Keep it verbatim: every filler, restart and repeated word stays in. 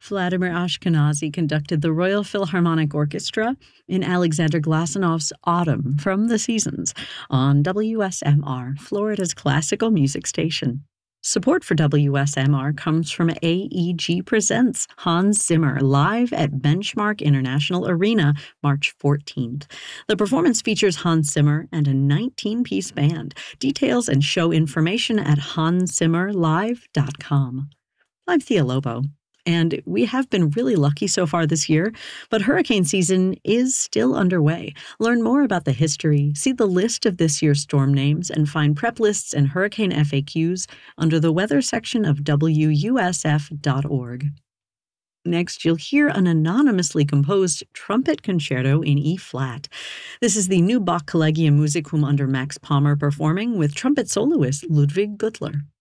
Vladimir Ashkenazy conducted the Royal Philharmonic Orchestra in Alexander Glasenov's Autumn from the Seasons on W S M R, Florida's classical music station. Support for W S M R comes from A E G Presents Hans Zimmer live at Benchmark International Arena, March fourteenth. The performance features Hans Zimmer and a nineteen-piece band. Details and show information at hans zimmer live dot com. I'm Thea Lobo, and we have been really lucky so far this year, but hurricane season is still underway. Learn more about the history, see the list of this year's storm names, and find prep lists and hurricane F A Qs under the weather section of W U S F dot org. Next, you'll hear an anonymously composed trumpet concerto in E-flat. This is the new Bach Collegium Musicum under Max Palmer performing with trumpet soloist Ludwig Gutler.